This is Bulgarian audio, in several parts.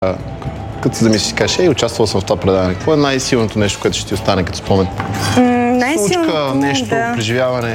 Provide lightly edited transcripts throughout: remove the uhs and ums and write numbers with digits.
Като се замислиш, кажеш, участвал съм в това предаване. Какво е най-силното нещо, което ще ти остане като спомен? Случка, нещо, преживяване?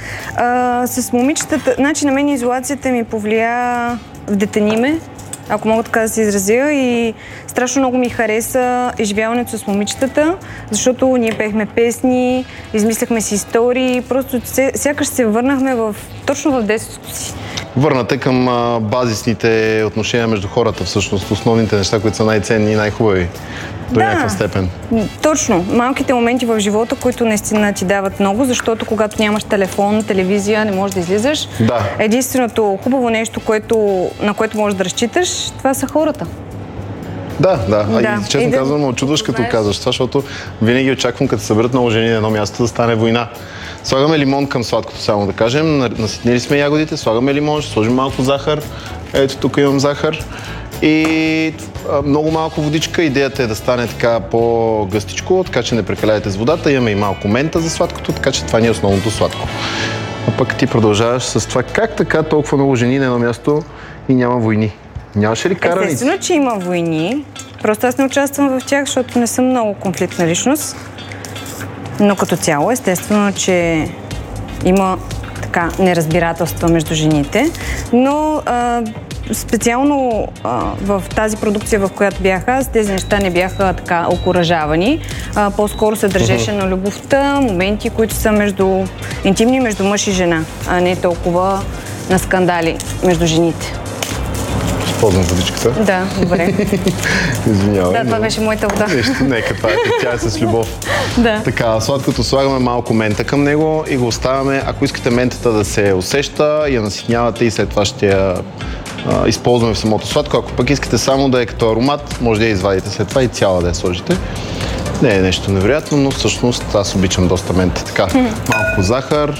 С момичетата, значи на мен изолацията ми повлия в детениме, ако мога така да се изразя, и страшно много ми хареса изживяването с момичетата, защото ние пеехме песни, измисляхме си истории, просто сякаш се върнахме точно в детството си. Върнате към базисните отношения между хората, всъщност, основните неща, които са най-ценни и най-хубави до някаква степен. Точно. Малките моменти в живота, които наистина ти дават много, защото когато нямаш телефон, телевизия, не можеш да излизаш. Да. Единственото хубаво нещо, на което можеш да разчиташ, това са хората. Да. И честно казвам, очудваш като казваш това, защото винаги очаквам, като се съберат много жени на едно място, да стане война. Слагаме лимон към сладкото, само да кажем. Наситнили сме ягодите, слагаме лимон, ще сложим малко захар. Ето тук имам захар. И много малко водичка. Идеята е да стане така по-гъстичко, така че не прекаляйте с водата. Имаме и малко мента за сладкото, така че това ни е основното сладко. А пък ти продължаваш с това. Как така толкова много жени на едно място и няма войни? Нямаше ли караници? Естествено, че има войни. Просто аз не участвам в тях, защото не съм много конфликтна личност. Но като цяло, естествено, че има така неразбирателства между жените. Но специално в тази продукция, в която бях аз, тези неща не бяха така окуражавани. По-скоро се държеше на любовта, моменти, които са интимни между мъж и жена, а не толкова на скандали между жените. Ползвам водичката. Да, добре. Извинявай. Да, това беше моята вода. Нещо, нека, това тя е с любов. Да. Така, сладкото слагаме малко мента към него и го оставяме. Ако искате ментата да се усеща, я наситнявате и след това ще я използваме в самото сладко. Ако пък искате само да е като аромат, може да я извадите след това и цяла да я сложите. Не е нещо невероятно, но всъщност аз обичам доста мента. Така, малко захар.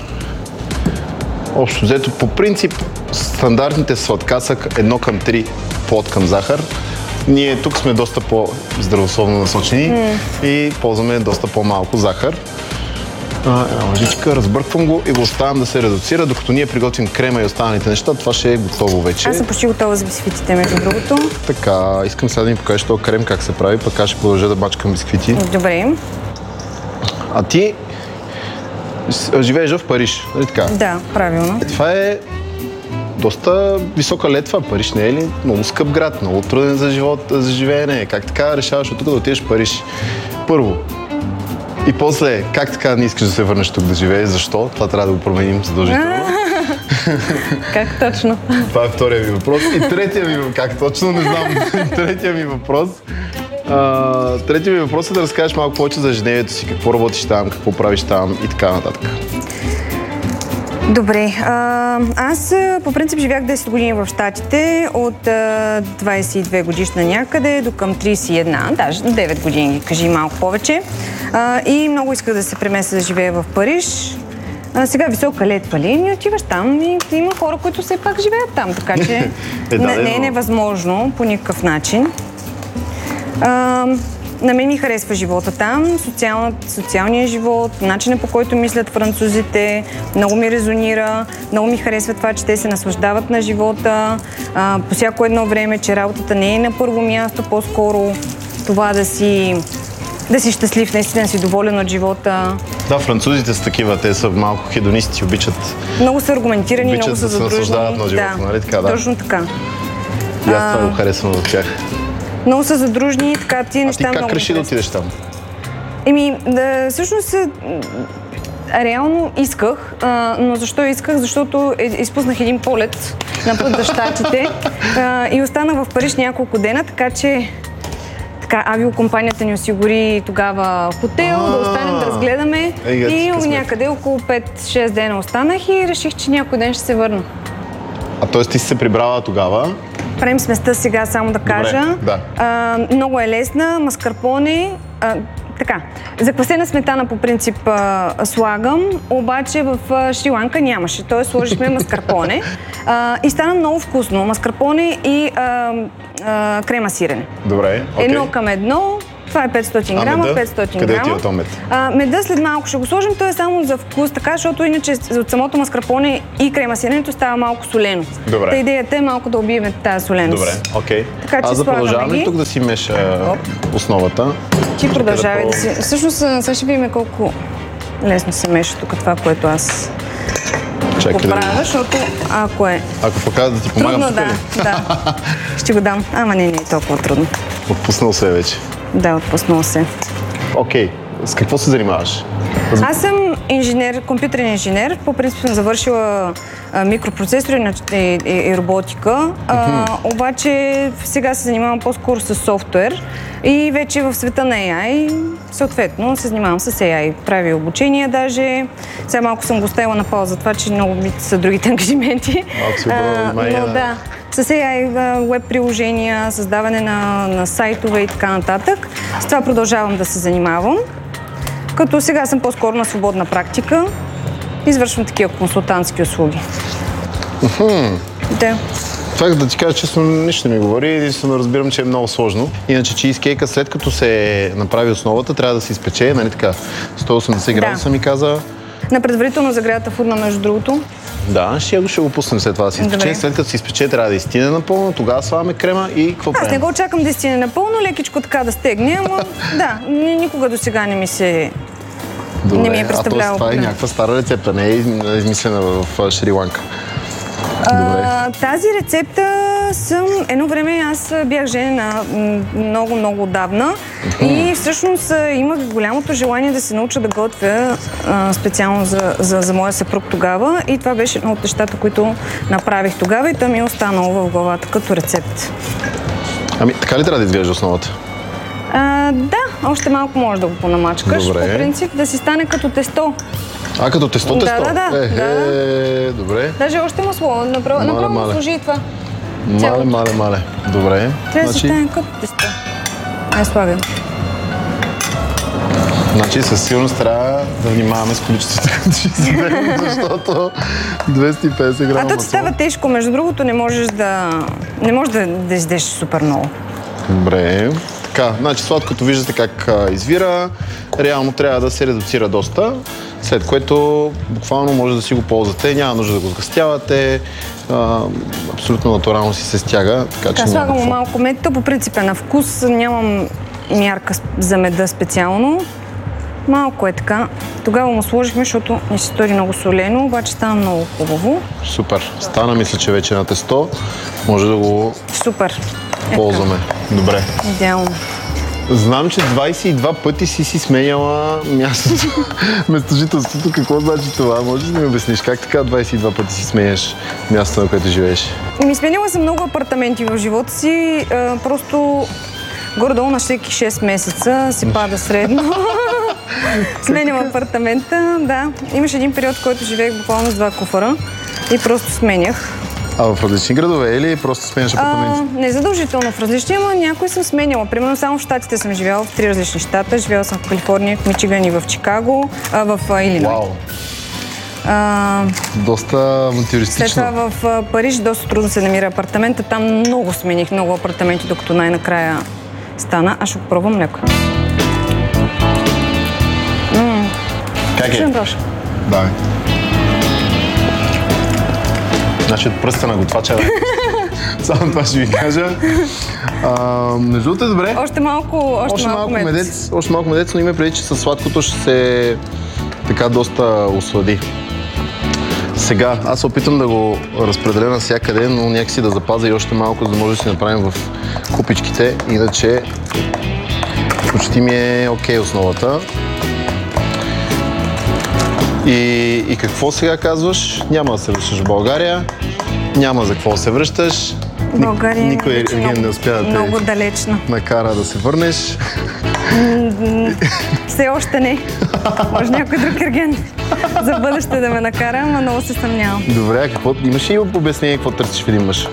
Общо взето, по принцип, стандартните сладкасък 1:3 плод към захар. Ние тук сме доста по-здравословно насочени и ползваме доста по-малко захар. Една лъжичка, разбърквам го и го оставям да се редуцира, докато ние приготвим крема и останалите неща, това ще е готово вече. Аз съм почти готова за бисквитите, между другото. Така, искам сега да ми покажеш този крем как се прави, пък аз ще продължа да бачкам бисквити. Добре. А ти живееш в Париж, нали така? Да, правилно. Това е доста висока летва. Париж не е ли много скъп град, много труден за живеене? Как така решаваш от тук да отидеш в Париж? Първо. И после, как така не искаш да се върнеш тук да живееш? Защо? Това трябва да го променим задължително. Как точно? Това е втория ми въпрос. И третия ми въпрос, как точно, не знам. Третия ми въпрос е да разкажеш малко повече за ежедневието си, какво работиш там, какво правиш там и така нататък. Добре. Аз по принцип живях 10 години в Щатите, от 22 годишна някъде до към 31, даже 9 години, кажи малко повече. И много исках да се преместя да живея в Париж. Сега висока летва ли, и отиваш там и има хора, които все пак живеят там, така че не е невъзможно по никакъв начин. На мен ми харесва живота там, социалния живот, начинът по който мислят французите, много ми резонира, много ми харесва това, че те се наслаждават на живота, по всяко едно време, че работата не е на първо място, по-скоро това да си щастлив, наистина да си доволен от живота. Да, французите са такива, те са малко хедонисти, обичат. Много са аргументирани, много са задружни. Обичат да се наслаждават на живота, нали така? Да. Точно така. И аз това го харесвам в тях. Много са задружни, така ти неща много. А ти как реши да отидеш там? Всъщност реално исках, но защо исках? Защото изпуснах един полет на път за Щатите и останах в Париж няколко дена, така че авиокомпанията ни осигури тогава хотел, да останем да разгледаме и някъде около 5-6 дена останах и реших, че някой ден ще се върна. А т.е. ти си се прибрала тогава? Правим сместа сега, само да кажа. Добре, да. Много е лесна, маскарпоне. Така, заквасена сметана по принцип слагам, обаче в Шри-Ланка нямаше. Т.е. сложихме маскарпоне и стана много вкусно. Маскарпоне и крема сирене. Добре, окей. 1:1, Това е 500 грама, 500 Къде грама. ти е то мед? Меда след малко ще го сложим, той е само за вкус, така, защото иначе от самото маскарпоне и крема сиренето става малко солено. Добре. Та идеята е малко да убием тази соленост. Добре, окей. Така че Аз да продължавам ли ги. тук да си меша основата? Ти продължавай да да си. Всъщност, сега ще видим колко лесно се меша тук това, което аз Чакай го да правя, защото ако е Ако покажа да ти помагам трудно, тук ли? да. Ще го дам. Ама не е толкова трудно. Отпуснал се вече. Да, отпуснал се. Окей. С какво се занимаваш? Аз съм инженер, компютърен инженер. По принцип съм завършила микропроцесори и роботика. Обаче сега се занимавам по-скоро с софтуер и вече в света на AI, съответно, се занимавам с AI. Прави обучение даже. Сега малко съм го оставила на пауза за това, че много ми са другите ангажименти. Малко си обърна внимание Но на... да, с AI, веб приложения, създаване на сайтове и така нататък. С това продължавам да се занимавам. Като сега съм по-скоро на свободна практика. Извършвам такива консултантски услуги. Да. Това да ти кажа честно, нищо не ми говори. Единствено разбирам, че е много сложно. Иначе чизкейка, след като се направи основата, трябва да се изпече, нали така? 180 градуса ми каза. На предварително загрята фурна, между другото. Да, ще го пуснем след това да се изпече. Добре. След като се изпече, трябва да изтине напълно, тогава слагаме крема и какво Аз не правим? го очаквам да стигне напълно, лекичко така да стегне, ама да, никога до сега не ми се... Добре, не ми е представлявало това е проблем. някаква стара рецепта, не е измислена в Шри-Ланка. Добре. Тази рецепта едно време аз бях женена много отдавна и всъщност имах голямото желание да се науча да готвя специално за моя съпруг тогава и това беше едно от нещата, които направих тогава и то ми е останало в главата като рецепт. Ами, така ли трябва да изглежда основата? Да, още малко можеш да го понамачкаш. Добре. По принцип да си стане като тесто. Като тесто? Да. Добре. Даже още масло. Направо му служи и това. Мале. Добре. Трябва да си стане като тесто. Слагам. Значи със сигурност трябва да внимаваме с количеството, като ще изядем, защото 250 грама То ти масло. става тежко, между другото не можеш да издеш супер много. Добре. Така, значи сладкото виждате как извира. Реално трябва да се редуцира доста, след което буквално може да си го ползвате. Няма нужда да го сгъстявате. Абсолютно натурално си се стяга. Така, слагам му малко мед. То по принцип е на вкус. Нямам мярка за меда специално. Малко е така. Тогава му сложихме, защото ни се стори много солено, обаче стана много хубаво. Супер. Стана, мисля, че вече на тесто. Може да го Супер. ползваме. Добре. Идеално. Знам, че 22 пъти си сменяла мястото, местожителството. Какво значи това? Може ли да ми обясниш как така 22 пъти си сменяш мястото, на което живееш? Сменила съм много апартаменти в живота си. Просто горе-долу на всеки 6 месеца си пада средно. Сменям апартамента, да. Имаше един период, в който живеех буквално с 2 куфара и просто сменях. В различни градове или просто сменяш апартаменти? Не задължително в различни, ама някои съм сменяла. Примерно само в Щатите съм живяла в 3 различни щата. Живяла съм в Калифорния, в Мичиган и в Чикаго, в Илиной. Вау! Доста мотивационно. След това в Париж доста трудно се намира апартамента. Там много смених, много апартаменти, докато най-накрая стана. Аз ще го пробвам леко. Как е? Давай. Значи от пръста на готвача е. Само това ще ви кажа. Между другото е добре. Още малко медец. Още малко медец, но има преди, че със сладкото ще се така доста ослади. Сега, аз се опитам да го разпределя навсякъде, но някакси да запазя и още малко, за да може да си направим в купичките. Иначе почти ми е окей основата. И какво сега казваш? Няма да се връщаш в България, няма за какво се връщаш. България Никой ерген не успя да те много далечна. накара да се върнеш. Все още не. Може някой друг ерген за бъдеще да ме накара, ама много се съмнявам. Добре, а имаш ли обяснение какво търсиш в един мъж?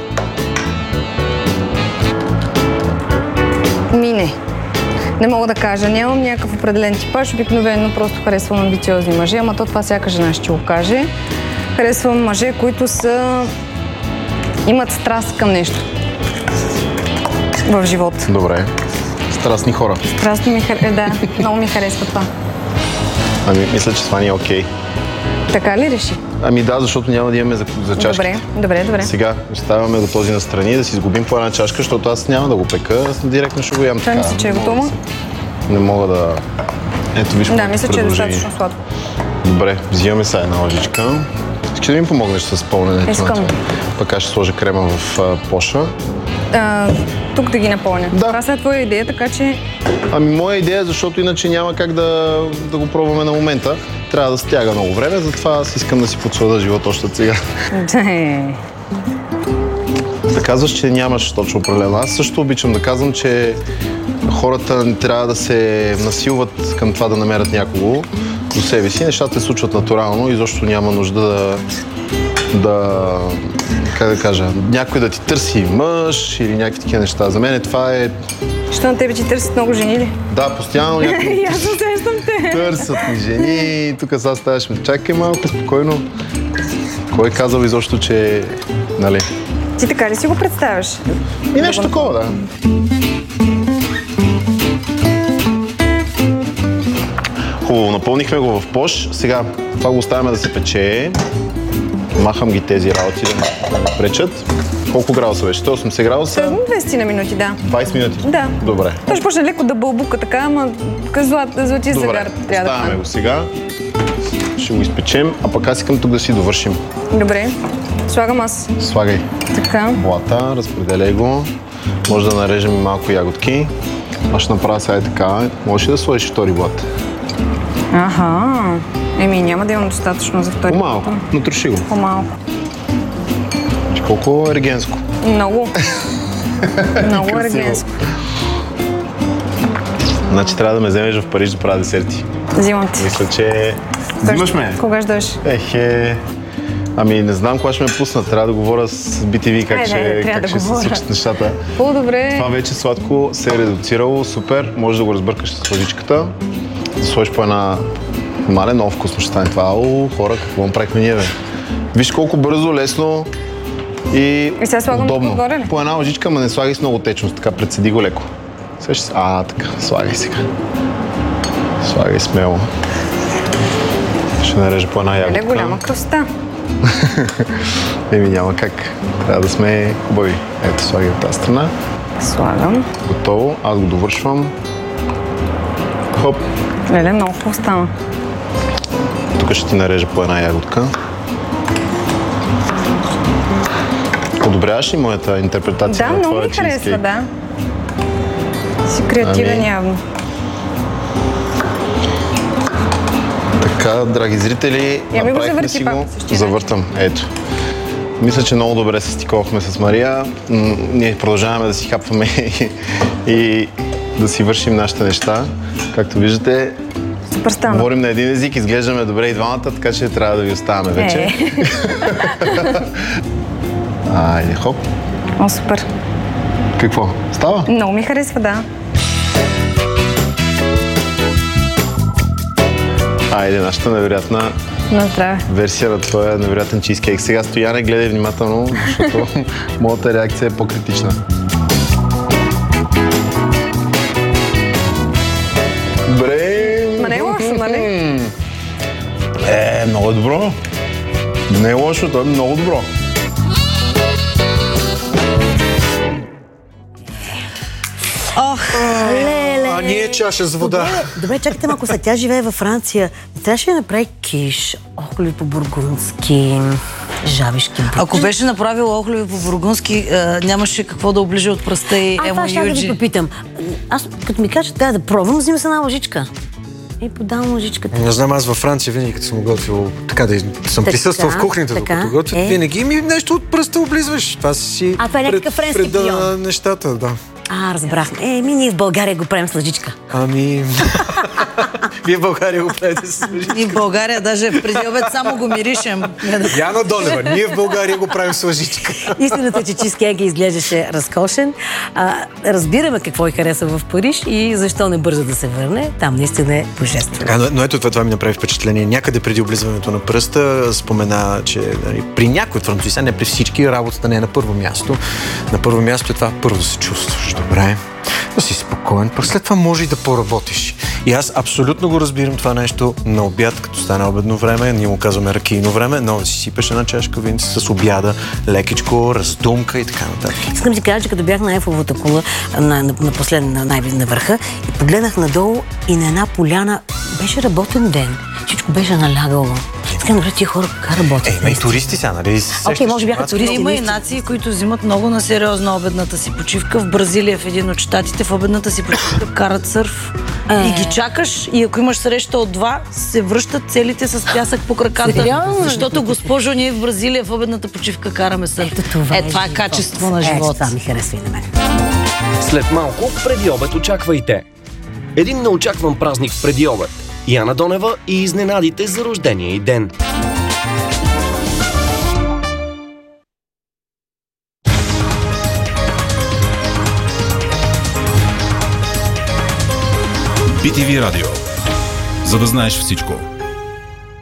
Не мога да кажа. Нямам някакъв определен типаж. Обикновено просто харесвам амбициозни мъже, ама то това всяка жена ще го каже. Харесвам мъже, които имат страст към нещо в живота. Добре. Страстни хора. Страстно да, много ми харесва това. Ами, мисля, че това ни е окей. Така ли реши? Ами да, защото няма да имаме за чашки. Добре. Сега оставяме го този настрани, да си изгубим по една чашка, защото аз няма да го пека, аз директно ще го ям така. Мисля, че е готово. Не мога да... Ето виж. Да, мисля, че е достатъчно сладко. Добре, взимаме сега една лъжичка. Искаш да ми помогнеш с пълненето на това? Пък аз ще сложа крема в поша. Тук да ги напълня. Да. Това сега е твоя идея, така че... Ами моя идея, защото иначе няма как да го пробваме на момента. Трябва да стяга много време, затова аз искам да си подслада живота още от сега. Да казваш, че нямаш точно определено. Аз също обичам да казвам, че хората не трябва да се насилват към това да намерят някого до себе си. Нещата се случват натурално и защо няма нужда как да кажа, някой да ти търси мъж или някакви такива неща. За мен това е... Що на тебе ти търсят много жени ли? Да, постоянно някой... Аз усещам те. Търсят ми жени. Тук сега ставаш ме. Чакай малко, спокойно. Кой е казал изобщо, че... Нали? Ти така ли си го представяш? И нещо такова, да. Хубаво, напълнихме го в пош. Сега това го оставяме да се пече. Махам ги тези работи да не пречат. Колко градуса беше? 180 градуса? 20 на минути, да. 20 минути? Да. Добре. Той ще почне леко да бълбука така, ама златия загар трябва да оставяме го сега. Ще го изпечем, а пък аз искам тук да си довършим. Добре. Слагам аз. Слагай. Така. Блата, разпределяй го. Може да нарежем и малко ягодки. Аз ще направя сега така. Можеш ли да сложиш втори блат? Аха. Няма да имам достатъчно за втори. По-малко. Натруши го. По-малко. Колко ергенско? Много. Много ергенско. Значи трябва да ме вземеш в Париж да правя десерти. Взимам ти. Мисля, че... Взимаш ме? Кога ще дойдеш? Ами не знам кога ще ме пусна. Трябва да говоря с BTV как ще се случат нещата. По-добре. Това вече сладко се е редуцирало. Супер. Може да го разбъркаш с лъжичката. Да сложиш по една... Мале, много вкусно ще стане това. Хора, какво направихме ние, бе? Виж колко бързо, лесно и сега слагам удобно. отгоре ли? По една лъжичка, ма не слагай с много течност. Така, председи го леко. Така, слагай сега. Слагай смело. Ще нарежа по една ягодка. Голяма красота. Няма как. Трябва да сме хубави. Ето, слагай от тази страна. Слагам. Готово. Аз го довършвам. Хоп. Много хубаво стана. Тук ще ти нарежа по една ягодка. Одобряваш ли моята интерпретация на твоя чизкейк? Да, много ми харесва, да. Си креативен явно. Така, драги зрители, направихме си го. Завъртам. Ето. Мисля, че много добре се стиковахме с Мария. Ние продължаваме да си хапваме и да си вършим нашите неща. Както виждате, супер стана. Говорим на един език, изглеждаме добре и двамата, така че трябва да ви оставаме вече. Айде, хоп. О, супер. Какво? Става? Много ми харесва, да. Айде, нашата невероятна версия на твоя невероятен чизкейк. Сега, Стояне, гледай внимателно, защото моята реакция е по-критична. Добре. Ма не е лошо, нали? Много е добро. Не е лошо, то е много добро. Ох, леле. А ние чаша с вода. Добре, чакайте малко сега. Тя живее във Франция. Трябваше да направи киш, охлюви по-бургундски, жабишки бутки. Ако беше направила охлюви по-бургундски, нямаше какво да оближа от пръста и Емо това ще да ви попитам. Аз, като ми кажа, трябва да пробвам, взима се една лъжичка. И подавам лъжичката. Не знам, аз във Франция винаги, като съм готвил, така да съм присъствал в кухнята, докато готвят, винаги ми нещо от пръста облизваш. Това си това е някакъв френски пион. Нещата, да. Разбрахме. Ние в България го правим с лъжичка. Вие в България го правите с лъжичка. И в България даже преди обед само го миришем. Яна Донева, ние в България го правим с лъжичка. Истината е, че чизкейкът изглеждаше разкошен. Разбираме какво й хареса в Париж и защо не бърза да се върне. Там наистина е божествено. Но ето това ми направи впечатление. Някъде преди облизването на пръста спомена, че при някои французи, не при всички, работата не е на първо място. На първо място е това първо да се чувстваш добре, Да си спокоен, пък след това може и да поработиш. И аз абсолютно го разбирам това нещо на обяд, като стане обедно време, ние му казваме ракийно време, но да си сипеш една чашка винце с обяда, лекичко, раздумка и така нататък. Искам да ти кажа, че като бях на Ейфеловата кула, на последна, на върха, и погледнах надолу и на една поляна беше работен ден. Всичко беше налягало. Така, добре, тия хора как работят? И туристи са, нали? Окей, може бяха туристи. Има и нации, които взимат много на сериозно обедната си почивка. В Бразилия, в един от щатите, в обедната си почивка карат сърф. И ги чакаш и ако имаш среща от 2, се връщат целите с пясък по краката. Сериозно? Защото, госпожо, ние в Бразилия в обедната почивка караме сърф. Това е качество на живота. Това ми харесва и на мен. След малко, преди обед очаквайте. Един неочакван празник преди обед. Яна Донева и изненадите за рождения й ден. BTV Радио. За да знаеш всичко.